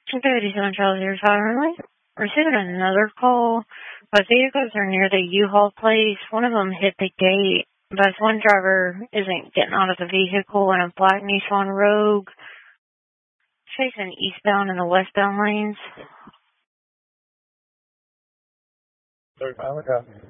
Good evening, Charlie. Here's Harley. Receiving another call. Both vehicles are near the U-Haul place. One of them hit the gate, but one driver isn't getting out of the vehicle in a black Nissan Rogue, facing eastbound in the westbound lanes. 35,